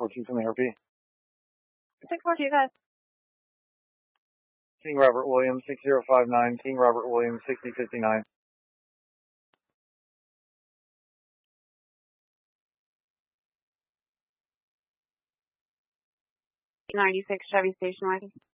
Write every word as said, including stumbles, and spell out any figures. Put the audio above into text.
four two, from the R P. six four two, guys. King Robert Williams, six zero five nine, King Robert Williams, sixty fifty-nine. ninety-six Chevy Station wagon.